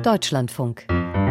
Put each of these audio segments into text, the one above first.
Deutschlandfunk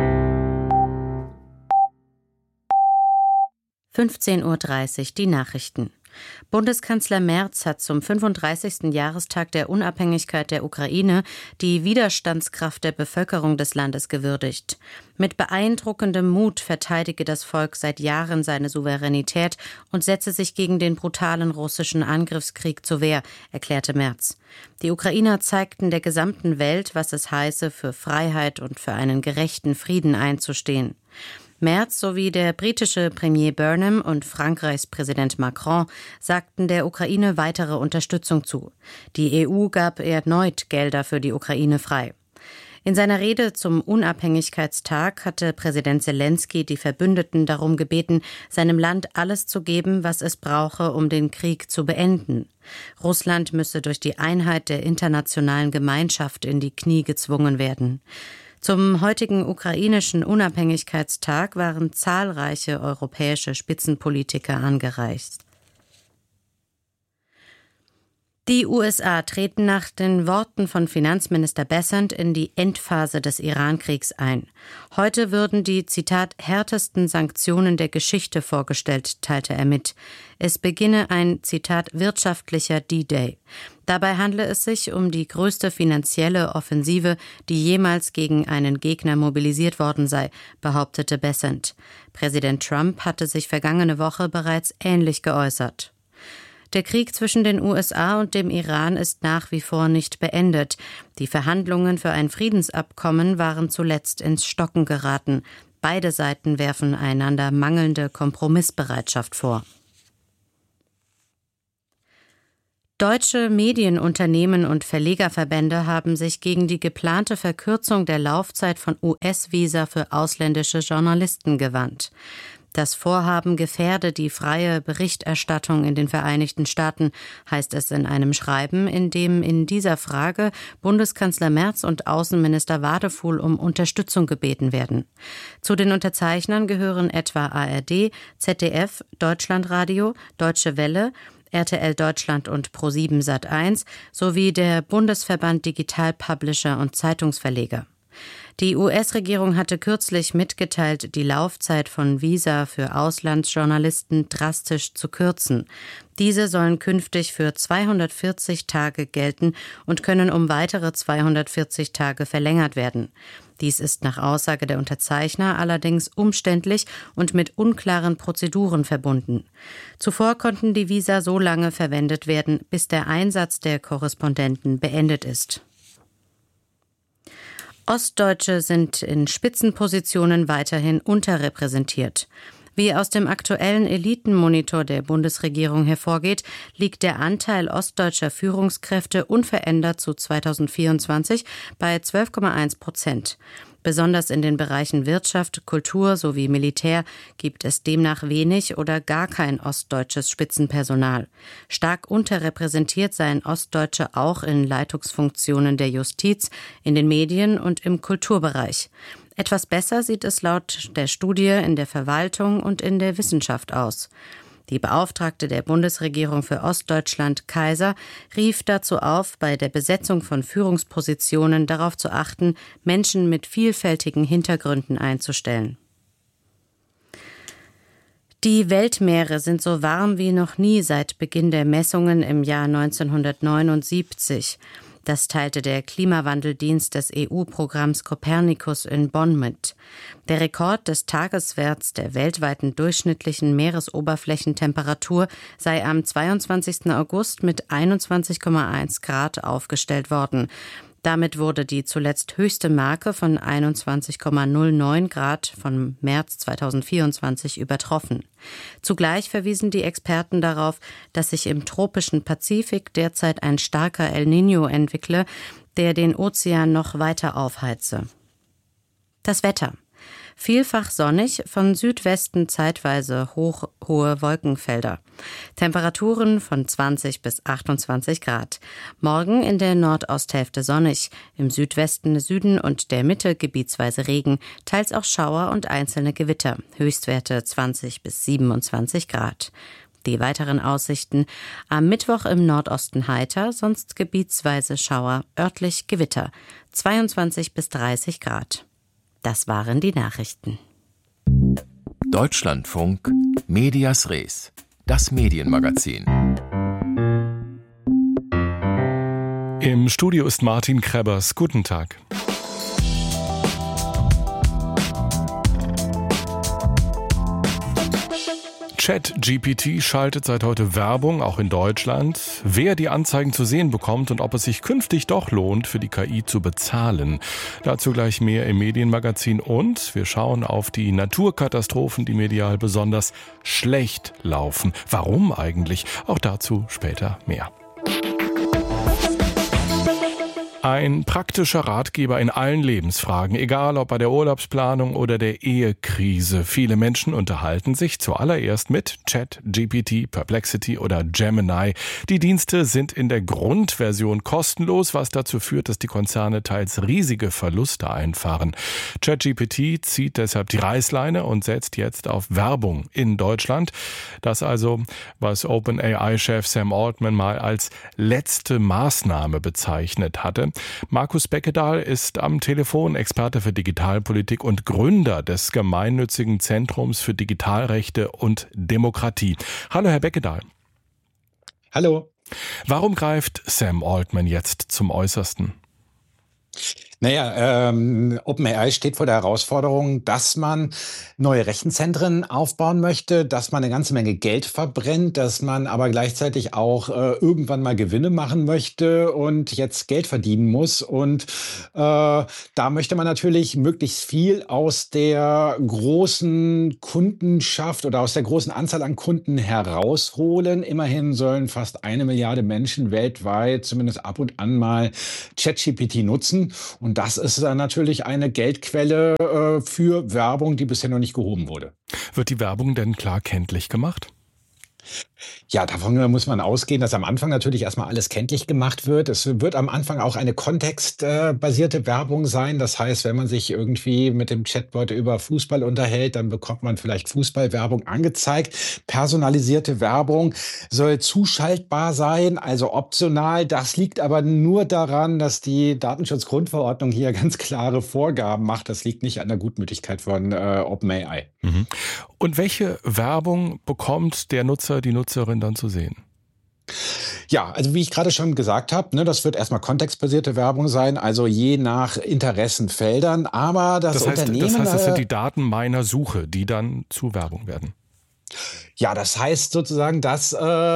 15:30 Uhr die Nachrichten. Bundeskanzler Merz hat zum 35. Jahrestag der Unabhängigkeit der Ukraine die Widerstandskraft der Bevölkerung des Landes gewürdigt. Mit beeindruckendem Mut verteidige das Volk seit Jahren seine Souveränität und setze sich gegen den brutalen russischen Angriffskrieg zur Wehr, erklärte Merz. Die Ukrainer zeigten der gesamten Welt, was es heiße, für Freiheit und für einen gerechten Frieden einzustehen. Merz sowie der britische Premier Burnham und Frankreichs Präsident Macron sagten der Ukraine weitere Unterstützung zu. Die EU gab erneut Gelder für die Ukraine frei. In seiner Rede zum Unabhängigkeitstag hatte Präsident Selenskyj die Verbündeten darum gebeten, seinem Land alles zu geben, was es brauche, um den Krieg zu beenden. Russland müsse durch die Einheit der internationalen Gemeinschaft in die Knie gezwungen werden. Zum heutigen ukrainischen Unabhängigkeitstag waren zahlreiche europäische Spitzenpolitiker angereist. Die USA treten nach den Worten von Finanzminister Bessent in die Endphase des Iran-Kriegs ein. Heute würden die, Zitat, härtesten Sanktionen der Geschichte vorgestellt, teilte er mit. Es beginne ein, Zitat, wirtschaftlicher D-Day. Dabei handle es sich um die größte finanzielle Offensive, die jemals gegen einen Gegner mobilisiert worden sei, behauptete Bessent. Präsident Trump hatte sich vergangene Woche bereits ähnlich geäußert. Der Krieg zwischen den USA und dem Iran ist nach wie vor nicht beendet. Die Verhandlungen für ein Friedensabkommen waren zuletzt ins Stocken geraten. Beide Seiten werfen einander mangelnde Kompromissbereitschaft vor. Deutsche Medienunternehmen und Verlegerverbände haben sich gegen die geplante Verkürzung der Laufzeit von US-Visa für ausländische Journalisten gewandt. Das Vorhaben gefährde die freie Berichterstattung in den Vereinigten Staaten, heißt es in einem Schreiben, in dem in dieser Frage Bundeskanzler Merz und Außenminister Wadefuhl um Unterstützung gebeten werden. Zu den Unterzeichnern gehören etwa ARD, ZDF, Deutschlandradio, Deutsche Welle, RTL Deutschland und ProSieben Sat.1 sowie der Bundesverband Digital Publisher und Zeitungsverleger. Die US-Regierung hatte kürzlich mitgeteilt, die Laufzeit von Visa für Auslandsjournalisten drastisch zu kürzen. Diese sollen künftig für 240 Tage gelten und können um weitere 240 Tage verlängert werden. Dies ist nach Aussage der Unterzeichner allerdings umständlich und mit unklaren Prozeduren verbunden. Zuvor konnten die Visa so lange verwendet werden, bis der Einsatz der Korrespondenten beendet ist. Ostdeutsche sind in Spitzenpositionen weiterhin unterrepräsentiert. Wie aus dem aktuellen Elitenmonitor der Bundesregierung hervorgeht, liegt der Anteil ostdeutscher Führungskräfte unverändert zu 2024 bei 12,1%. Besonders in den Bereichen Wirtschaft, Kultur sowie Militär gibt es demnach wenig oder gar kein ostdeutsches Spitzenpersonal. Stark unterrepräsentiert seien Ostdeutsche auch in Leitungsfunktionen der Justiz, in den Medien und im Kulturbereich. Etwas besser sieht es laut der Studie in der Verwaltung und in der Wissenschaft aus. Die Beauftragte der Bundesregierung für Ostdeutschland, Kaiser, rief dazu auf, bei der Besetzung von Führungspositionen darauf zu achten, Menschen mit vielfältigen Hintergründen einzustellen. Die Weltmeere sind so warm wie noch nie seit Beginn der Messungen im Jahr 1979. Das teilte der Klimawandeldienst des EU-Programms Copernicus in Bonn mit. Der Rekord des Tageswerts der weltweiten durchschnittlichen Meeresoberflächentemperatur sei am 22. August mit 21,1 Grad aufgestellt worden. Damit wurde die zuletzt höchste Marke von 21,09 Grad von März 2024 übertroffen. Zugleich verwiesen die Experten darauf, dass sich im tropischen Pazifik derzeit ein starker El Niño entwickle, der den Ozean noch weiter aufheize. Das Wetter. Vielfach sonnig, von Südwesten zeitweise hohe Wolkenfelder. Temperaturen von 20 bis 28 Grad. Morgen in der Nordosthälfte sonnig, im Südwesten, Süden und der Mitte gebietsweise Regen, teils auch Schauer und einzelne Gewitter. Höchstwerte 20 bis 27 Grad. Die weiteren Aussichten: am Mittwoch im Nordosten heiter, sonst gebietsweise Schauer, örtlich Gewitter. 22 bis 30 Grad. Das waren die Nachrichten. Deutschlandfunk Medias Res, das Medienmagazin. Im Studio ist Martin Krebbers. Guten Tag. ChatGPT schaltet seit heute Werbung, auch in Deutschland. Wer die Anzeigen zu sehen bekommt und ob es sich künftig doch lohnt, für die KI zu bezahlen. Dazu gleich mehr im Medienmagazin und wir schauen auf die Naturkatastrophen, die medial besonders schlecht laufen. Warum eigentlich? Auch dazu später mehr. Ein praktischer Ratgeber in allen Lebensfragen, egal ob bei der Urlaubsplanung oder der Ehekrise. Viele Menschen unterhalten sich zuallererst mit ChatGPT, Perplexity oder Gemini. Die Dienste sind in der Grundversion kostenlos, was dazu führt, dass die Konzerne teils riesige Verluste einfahren. ChatGPT zieht deshalb die Reißleine und setzt jetzt auf Werbung in Deutschland. Das also, was OpenAI-Chef Sam Altman mal als letzte Maßnahme bezeichnet hatte. Markus Beckedahl ist am Telefon Experte für Digitalpolitik und Gründer des gemeinnützigen Zentrums für Digitalrechte und Demokratie. Hallo, Herr Beckedahl. Hallo. Warum greift Sam Altman jetzt zum Äußersten? Naja, OpenAI steht vor der Herausforderung, dass man neue Rechenzentren aufbauen möchte, dass man eine ganze Menge Geld verbrennt, dass man aber gleichzeitig auch irgendwann mal Gewinne machen möchte und jetzt Geld verdienen muss. Und da möchte man natürlich möglichst viel aus der großen Kundenschaft oder aus der großen Anzahl an Kunden herausholen. Immerhin sollen fast 1 Milliarde Menschen weltweit zumindest ab und an mal ChatGPT nutzen. Und das ist dann natürlich eine Geldquelle für Werbung, die bisher noch nicht gehoben wurde. Wird die Werbung denn klar kenntlich gemacht? Ja, davon muss man ausgehen, dass am Anfang natürlich erstmal alles kenntlich gemacht wird. Es wird am Anfang auch eine kontextbasierte Werbung sein. Das heißt, wenn man sich irgendwie mit dem Chatbot über Fußball unterhält, dann bekommt man vielleicht Fußballwerbung angezeigt. Personalisierte Werbung soll zuschaltbar sein, also optional. Das liegt aber nur daran, dass die Datenschutzgrundverordnung hier ganz klare Vorgaben macht. Das liegt nicht an der Gutmütigkeit von OpenAI. Mhm. Und welche Werbung bekommt der Nutzer, die Nutzerin dann zu sehen? Ja, also wie ich gerade schon gesagt habe, das wird erstmal kontextbasierte Werbung sein, also je nach Interessenfeldern. Aber das Unternehmen... Das sind die Daten meiner Suche, die dann zu Werbung werden. Ja, das heißt sozusagen, dass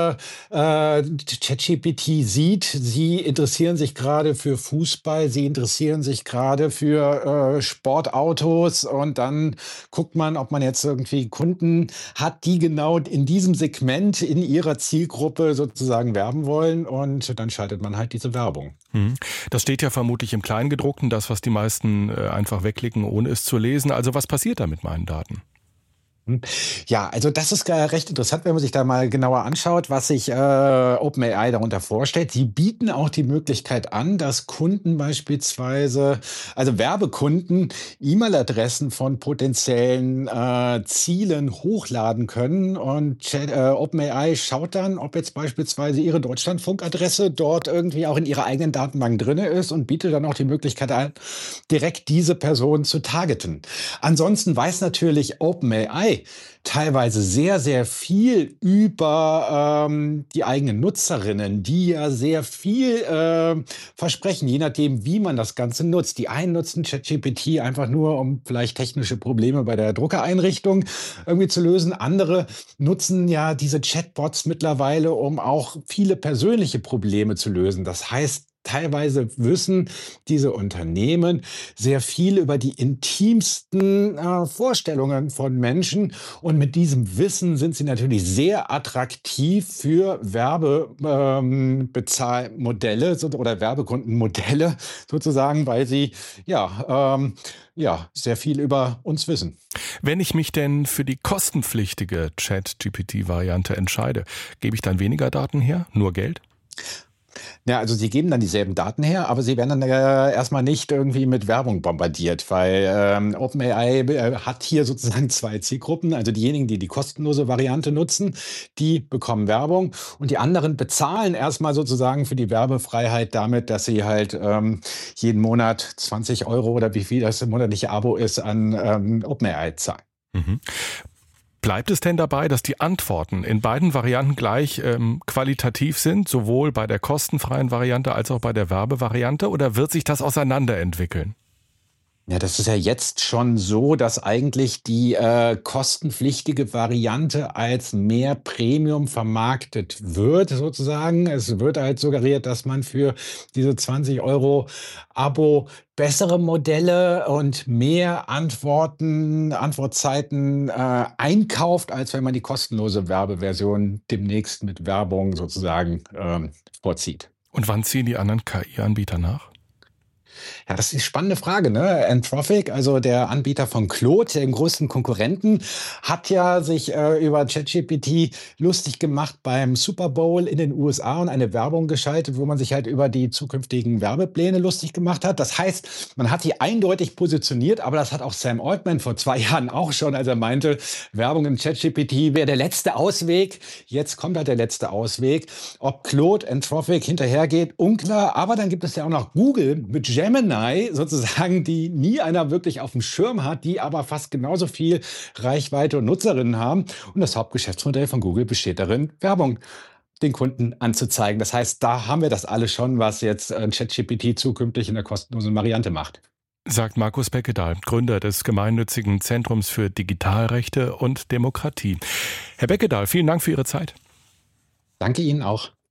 ChatGPT sieht, Sie interessieren sich gerade für Fußball, Sie interessieren sich gerade für Sportautos und dann guckt man, ob man jetzt irgendwie Kunden hat, die genau in diesem Segment in ihrer Zielgruppe sozusagen werben wollen und dann schaltet man halt diese Werbung. Das steht ja vermutlich im Kleingedruckten, das, was die meisten einfach wegklicken, ohne es zu lesen. Also was passiert da mit meinen Daten? Ja, also das ist recht interessant, wenn man sich da mal genauer anschaut, was sich OpenAI darunter vorstellt. Sie bieten auch die Möglichkeit an, dass Kunden beispielsweise, also Werbekunden, E-Mail-Adressen von potenziellen Zielen hochladen können. Und OpenAI schaut dann, ob jetzt beispielsweise ihre Deutschlandfunk-Adresse dort irgendwie auch in ihrer eigenen Datenbank drin ist und bietet dann auch die Möglichkeit an, direkt diese Person zu targeten. Ansonsten weiß natürlich OpenAI teilweise sehr, sehr viel über die eigenen Nutzerinnen, die ja sehr viel versprechen, je nachdem, wie man das Ganze nutzt. Die einen nutzen ChatGPT einfach nur, um vielleicht technische Probleme bei der Druckereinrichtung irgendwie zu lösen. Andere nutzen ja diese Chatbots mittlerweile, um auch viele persönliche Probleme zu lösen. Das heißt, teilweise wissen diese Unternehmen sehr viel über die intimsten Vorstellungen von Menschen. Und mit diesem Wissen sind sie natürlich sehr attraktiv für Werbebezahlmodelle oder Werbekundenmodelle sozusagen, weil sie sehr viel über uns wissen. Wenn ich mich denn für die kostenpflichtige ChatGPT-Variante entscheide, gebe ich dann weniger Daten her? Nur Geld? Ja, also sie geben dann dieselben Daten her, aber sie werden dann erstmal nicht irgendwie mit Werbung bombardiert, weil OpenAI hat hier sozusagen zwei Zielgruppen. Also diejenigen, die die kostenlose Variante nutzen, die bekommen Werbung und die anderen bezahlen erstmal sozusagen für die Werbefreiheit damit, dass sie halt jeden Monat 20 € oder wie viel das monatliche Abo ist an OpenAI zahlen. Mhm. Bleibt es denn dabei, dass die Antworten in beiden Varianten gleich qualitativ sind, sowohl bei der kostenfreien Variante als auch bei der Werbevariante, oder wird sich das auseinanderentwickeln? Ja, das ist ja jetzt schon so, dass eigentlich die kostenpflichtige Variante als mehr Premium vermarktet wird, sozusagen. Es wird halt suggeriert, dass man für diese 20 € Abo bessere Modelle und mehr Antwortzeiten einkauft, als wenn man die kostenlose Werbeversion demnächst mit Werbung sozusagen vorzieht. Und wann ziehen die anderen KI-Anbieter nach? Ja, das ist eine spannende Frage, ne? Anthropic, also der Anbieter von Claude, dem größten Konkurrenten, hat ja sich über ChatGPT lustig gemacht beim Super Bowl in den USA und eine Werbung geschaltet, wo man sich halt über die zukünftigen Werbepläne lustig gemacht hat. Das heißt, man hat die eindeutig positioniert, aber das hat auch Sam Altman vor 2 Jahren auch schon, als er meinte, Werbung im ChatGPT wäre der letzte Ausweg. Jetzt kommt halt der letzte Ausweg. Ob Claude, Anthropic hinterhergeht, unklar. Aber dann gibt es ja auch noch Google mit Gemini sozusagen, die nie einer wirklich auf dem Schirm hat, die aber fast genauso viel Reichweite und Nutzerinnen haben. Und das Hauptgeschäftsmodell von Google besteht darin, Werbung den Kunden anzuzeigen. Das heißt, da haben wir das alles schon, was jetzt ChatGPT zukünftig in der kostenlosen Variante macht. Sagt Markus Beckedahl, Gründer des gemeinnützigen Zentrums für Digitalrechte und Demokratie. Herr Beckedahl, vielen Dank für Ihre Zeit. Danke Ihnen auch.